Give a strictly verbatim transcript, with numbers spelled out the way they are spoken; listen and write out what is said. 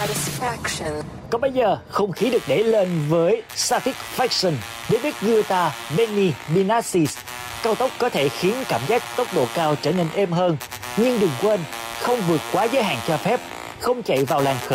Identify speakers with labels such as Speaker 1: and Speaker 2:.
Speaker 1: Còn bây giờ, không khí được đẩy lên với Satisfaction đến với Guitar Benny Benassi. Cao tốc có thể khiến cảm giác tốc độ cao trở nên êm hơn, nhưng đừng quên không vượt quá giới hạn cho phép, không chạy vào làn khẩn